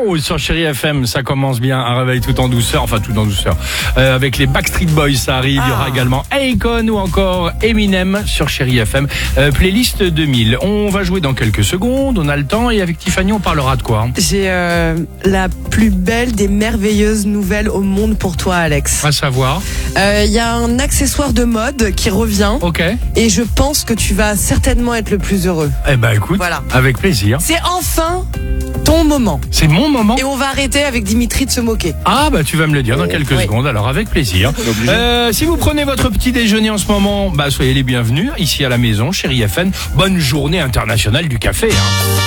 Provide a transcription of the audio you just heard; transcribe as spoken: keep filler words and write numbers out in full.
Wow, sur Chérie F M, ça commence bien, un réveil tout en douceur, enfin tout en douceur. Euh, avec les Backstreet Boys, ça arrive. Ah. Il y aura également Akon ou encore Eminem sur Chérie F M. Euh, playlist deux mille. On va jouer dans quelques secondes, on a le temps, et avec Tiffany, on parlera de quoi? J'ai euh, la plus belle des merveilleuses nouvelles au monde pour toi, Alex. À savoir? Il euh, y a un accessoire de mode qui revient. Ok. Et je pense que tu vas certainement être le plus heureux. Eh ben écoute, voilà. Avec plaisir. C'est enfin ton moment. C'est mon moment. Et on va arrêter avec Dimitri de se moquer. Ah bah tu vas me le dire dans quelques oui. secondes, alors avec plaisir. Euh, si vous prenez votre petit déjeuner en ce moment, bah soyez les bienvenus ici à la maison, Chérie F M. Bonne journée internationale du café. Hein.